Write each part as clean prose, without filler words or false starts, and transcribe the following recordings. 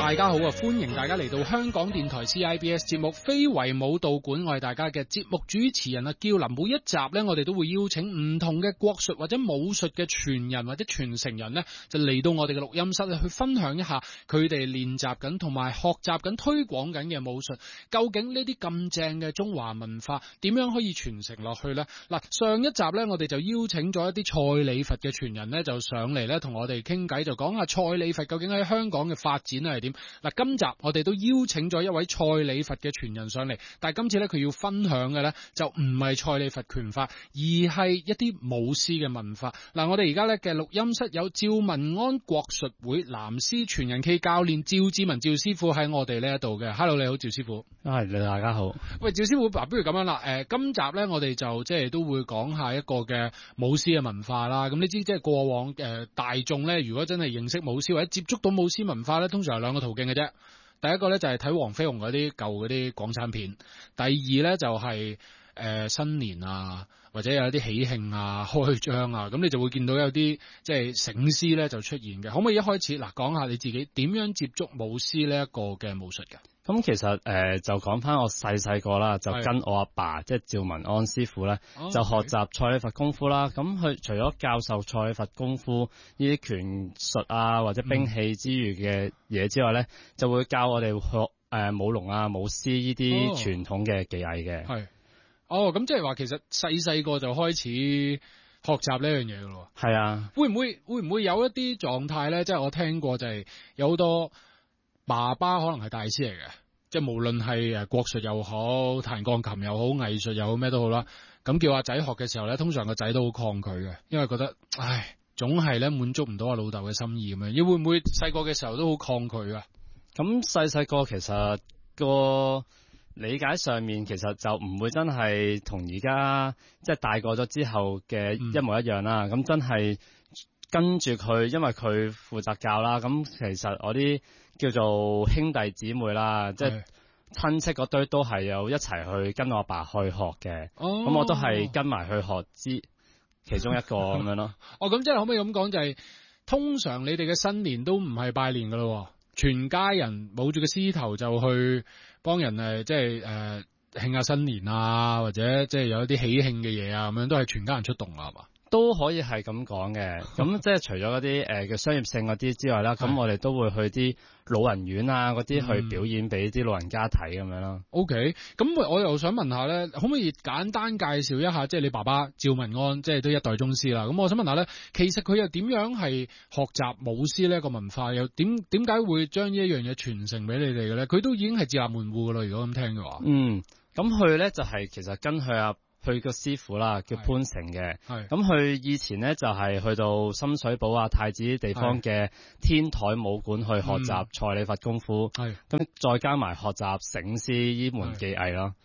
大家好啊！歡迎大家嚟到香港電台 CIBS 節目非遺舞蹈館，我係大家嘅節目主持人啊，叫林。每一集呢，我哋都會邀請唔同嘅國術或者武術嘅傳人或者傳承人呢，就嚟到我哋嘅錄音室去分享一下佢哋練習緊同埋學習緊推廣緊嘅武術。究竟呢啲咁正嘅中華文化點樣可以傳承落去呢？嗱，上一集呢，我哋就邀請咗一啲蔡李佛嘅傳人呢，就上嚟呢，同我哋傾偈，就講下蔡李佛究竟喺香港嘅發展係點。嗱，今集我哋都邀請咗一位蔡李佛嘅傳人上嚟，但係今次咧佢要分享嘅咧就唔係蔡李佛拳法，而係一啲舞獅嘅文化。嗱，我哋而家咧嘅錄音室有趙文安國術會南獅傳人暨教練趙志文趙師傅喺我哋呢一度嘅。Hello， 你好，趙師傅。 係，大家好。 喂，趙師傅，不如咁樣啦，今集咧我哋就即係都會講下一個嘅舞獅嘅文化啦。咁你知即係過往大眾咧，如果真係認識舞獅或者接觸到舞獅文化咧，通常有兩個途徑嘅啫。第一個咧就係睇黃飛鴻嗰啲舊嗰啲港產片，第二咧就係新年啊，或者有一啲喜慶啊、開張啊，咁你就會見到有啲即係醒獅咧就出現嘅。可唔可以一開始講下你自己點樣接觸舞獅呢一個嘅武術嘅？ 咁其實就講翻我細個啦，就跟我阿爸即係趙文安師傅咧，就學習蔡李佛功夫啦。咁佢除咗教授蔡李佛功夫呢啲拳術啊或者兵器之餘嘅嘢之外咧，就會教我哋學舞龍啊、舞獅呢啲傳統嘅技藝嘅。 係。咁即係話其實細個就開始學習呢樣嘢噶咯。 係啊。 會唔會有一啲狀態咧？即係我聽過就係有好多爸爸可能係大師嚟嘅，即係無論係國術又好、彈鋼琴又好、藝術又好咩都好啦。咁叫阿仔學嘅時候咧，通常個仔都好抗拒嘅，因為覺得總係咧滿足唔到阿老豆嘅心意咁樣。你會唔會細個嘅時候都好抗拒啊？ 咁細個其實個理解上面其實就唔會真係同而家即係大個咗之後嘅一模一樣啦。咁真係跟住佢，因為佢負責教啦。咁其實我啲叫做兄弟姊妹啦，即係親戚嗰堆都係有一齊去跟我阿爸去學嘅。咁我都係跟埋去學其中一個咁樣咯。 咁即係可唔可以咁講？就係通常你哋嘅新年都唔係拜年噶咯，全家人冇住個獅頭就去幫人即係慶下新年啊，或者即係有一啲喜慶嘅嘢啊，咁樣都係全家人出動啊，係嘛？ 都可以係咁講嘅。咁即係除咗嗰啲嘅商業性嗰啲之外啦，咁我哋都會去啲老人院啊嗰啲去表演俾啲老人家睇咁樣咯。 OK， 咁我又想問下咧，可唔可以簡單介紹一下，即係你爸爸趙文安，即係都一代宗師啦。咁我想問下咧，其實佢又點樣係學習舞獅呢一個文化，又點解會將呢一樣嘢傳承俾你哋嘅咧？佢都已經係自立門戶噶啦，如果咁聽嘅話。 咁佢咧就係其實跟佢個師傅啦，叫潘成嘅。咁佢以前咧就係去到深水埗啊、太子地方嘅天台武館去學習蔡李佛功夫。咁再加埋學習醒獅呢門技藝咯。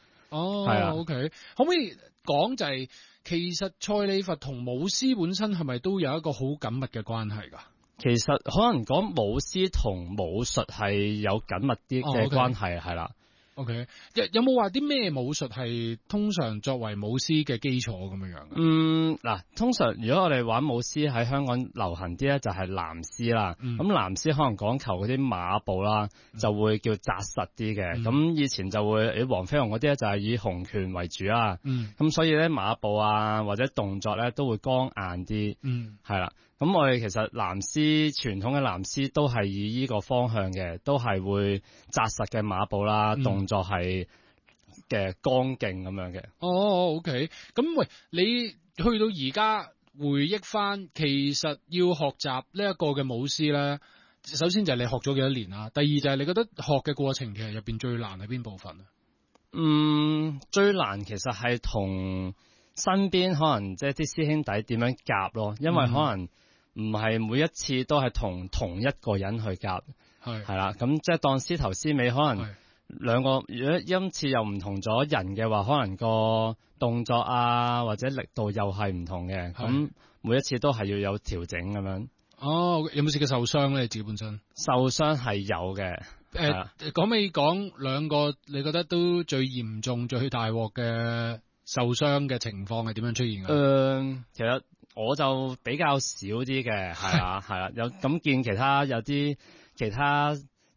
OK， 可唔可以講就係其實蔡李佛同舞獅本身係咪都有一個好緊密嘅關係㗎？ 其實可能講舞獅同武術係有緊密啲嘅關係，係啦。 OK， 有冇話啲咩武術係通常作為舞獅嘅基礎咁樣樣？ 嗱，通常如果我哋玩舞獅喺香港流行啲咧，就係南獅啦。咁南獅可能講求嗰啲馬步啦，就會叫紮實啲嘅。咁以前就會黃飛鴻嗰啲咧就係以洪拳為主啦。咁所以咧馬步啊或者動作咧都會剛硬啲。係啦。咁我哋其實南獅傳統嘅南獅都係以呢個方向嘅，都係會紮實嘅馬步啦，動作係嘅剛勁咁樣嘅。 OK。咁喂，你去到而家回憶翻，其實要學習呢一個嘅舞獅咧，首先就係你學咗幾多年啦，第二就係你覺得學嘅過程其實入邊最難係邊部分啊？ 最難其實係同身邊可能即係啲師兄弟點樣夾咯，因為可能唔係每一次都係同一個人去夾，係啦，咁即係當獅頭獅尾，可能兩個如果音次又唔同咗人嘅話，可能個動作啊或者力度又係唔同嘅，咁每一次都係要有調整咁樣。 有冇試過受傷咧？你自己本身受傷係有嘅。 講尾講兩個，你覺得都最嚴重、最大鑊嘅受傷嘅情況係點樣出現嘅？ 其實我就比較少啲嘅，係啦，有咁見有啲其他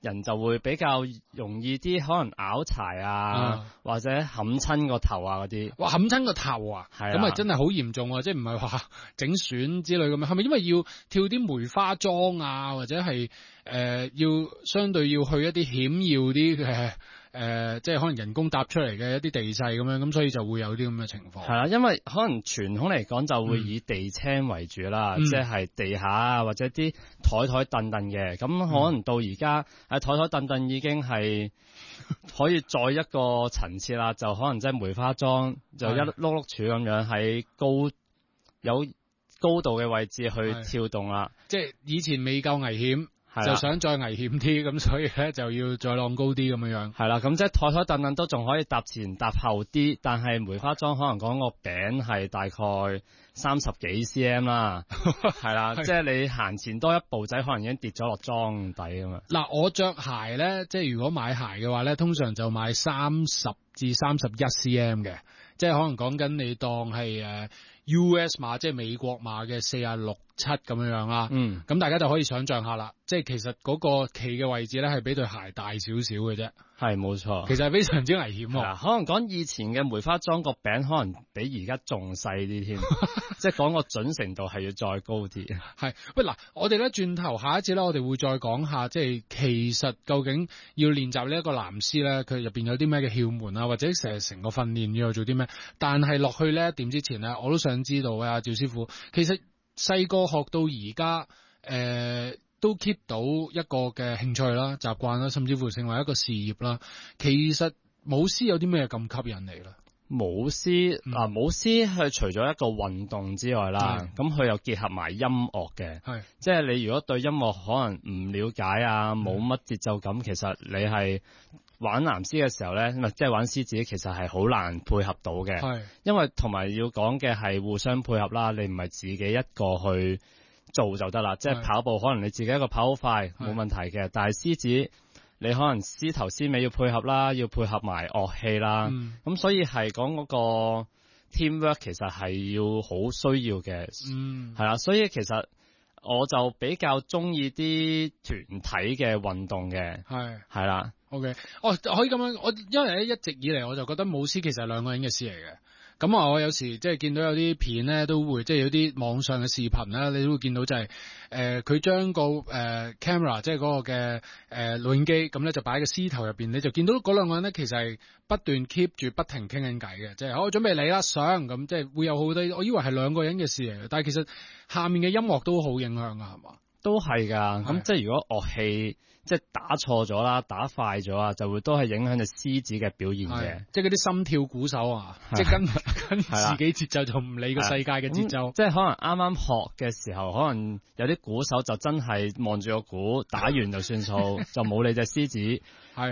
人就會比較容易啲，可能拗柴啊，或者冚親個頭啊嗰啲。 哇！冚親個頭啊，咁啊真係好嚴重啊！即係唔係話整損之類咁樣，係咪因為要跳啲梅花樁啊，或者係要相對要去一啲險要啲嘅？即係可能人工搭出嚟嘅一啲地勢咁樣，咁所以就會有啲咁嘅情況。 係啦，因為可能傳統嚟講就會以地青為主啦，即係地下啊或者啲台凳凳嘅，咁可能到而家喺台凳凳已經係可以再一個層次啦，就可能即係梅花樁就一碌碌柱咁樣喺有高度嘅位置去跳動啦。 即係以前未夠危險。就想再危險啲，咁所以咧就要再浪高啲咁樣。 係啦，咁即係台凳凳都仲可以搭前搭後啲，但係梅花樁可能講個餅係大概30幾 cm 啦，係啦，即係你行前多一步仔，可能已經跌咗落莊底咁樣。嗱， 我着鞋咧，即係如果買鞋嘅話咧，通常就買30至31 cm 嘅，即係可能講緊你當係US 碼，即係美國碼嘅46、7咁樣啦。咁大家就可以想象下啦，即係其實嗰個企嘅位置咧係比對鞋大少少嘅啫。 係冇錯， 其實係非常之危險喎。 可能講以前嘅梅花樁個餅可能比而家仲細啲添，即係講個準程度係要再高啲。 係，喂嗱，我哋咧轉頭下一節咧，我哋會再講下，即係其實究竟要練習呢一個藍絲咧，佢入邊有啲咩嘅竅門啊，或者成個訓練要做啲咩？但係落去呢一點之前咧，我都想知道啊，趙師傅，其實細個學到而家，都 keep 到一個嘅興趣啦、習慣啦，甚至乎成為一個事業啦。其實舞獅有啲咩咁吸引你啦？ 舞獅舞獅係除咗一個運動之外啦，咁佢又結合埋音樂嘅，即係你如果對音樂可能唔了解啊，冇乜節奏感，其實你係玩藍獅嘅時候咧，即係玩獅子，其實係好難配合到嘅，因為同埋要講嘅係互相配合啦，你唔係自己一個去做就得啦，即係跑步可能你自己一個跑好快冇問題嘅，但係獅子你可能獅頭獅尾要配合啦，要配合埋樂器啦，咁所以係講嗰個 teamwork 其實係要好需要嘅，係啦，所以其實我就比較中意啲團體嘅運動嘅，係啦。 OK， 可以咁樣，因為咧一直以嚟我就覺得舞獅其實係兩個人嘅事嚟嘅。咁我有時即係見到有啲片咧，都會即係有啲網上嘅視頻咧，你都會見到就係佢將個camera 即係嗰個嘅錄影機咁咧，就擺喺個獅頭入邊，你就見到嗰兩個人咧，其實係不斷 keep 住不停傾緊偈嘅，即係我準備嚟啦上咁，即係會有好多，我以為係兩個人嘅事嚟嘅，但係其實下面嘅音樂都好影響㗎，係嘛？ 都係㗎，咁即係如果樂器即係打錯咗啦，打快咗啊，就會都係影響隻獅子嘅表現嘅。 即係嗰啲心跳鼓手啊，即係跟自己節奏就唔理個世界嘅節奏。 即係可能啱啱學嘅時候，可能有啲鼓手就真係望住個鼓打完就算數，就冇理隻獅子。